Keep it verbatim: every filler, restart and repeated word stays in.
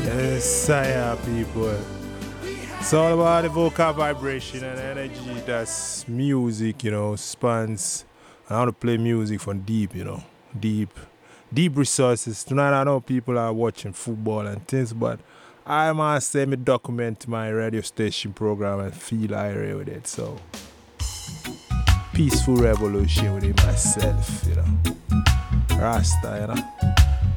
Yes, I am, people. It's all about the vocal vibration and energy that's music, you know, spans. And I want to play music from deep, you know, deep, deep resources. Tonight I know people are watching football and things, but I must say me document my radio station program and feel irate with it. So, peaceful revolution within myself, you know. Rasta, you know.